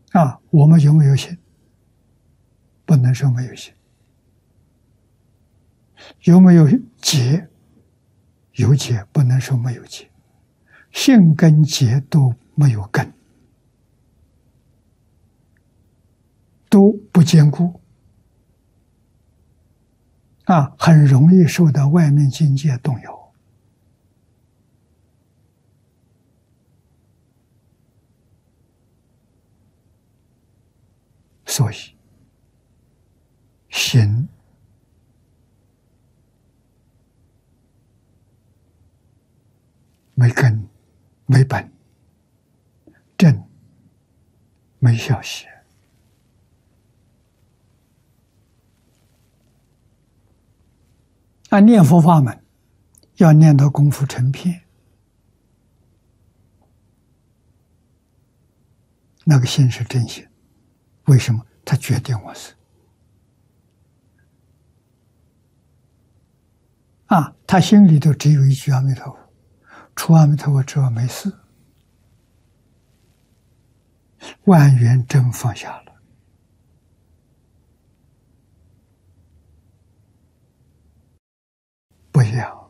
我们有没有心？不能说没有心。有没有结？有结，不能说没有结。性跟结都没有根，都不坚固，很容易受到外面境界动摇。所以，心没根、没本，正没消息。念佛法门要念到功夫成片，那个心是真心。为什么？他决定我是他心里头只有一句阿弥陀佛，除阿弥陀佛之外没事，万缘真放下了。不一样。